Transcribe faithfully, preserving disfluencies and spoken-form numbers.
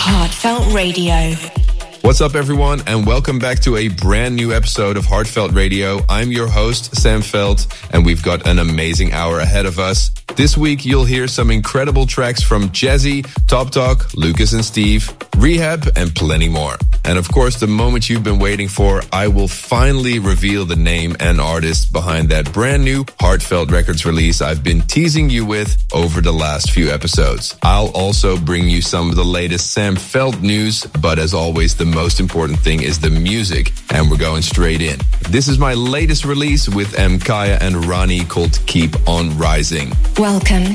Heartfelt Radio. What's up, everyone, and welcome back to a brand new episode of Heartfelt Radio. I'm your host, Sam Felt, and we've got an amazing hour ahead of us. This week, you'll hear some incredible tracks from Jazzy, Top Talk, Lucas and Steve, Rehab, and plenty more. And of course, the moment you've been waiting for, I will finally reveal the name and artist behind that brand new Heartfelt Records release I've been teasing you with over the last few episodes. I'll also bring you some of the latest Sam Felt news, but as always, the most important thing is the music, and we're going straight in. This is my latest release with M. Kaya and Rani called Keep On Rising. Welcome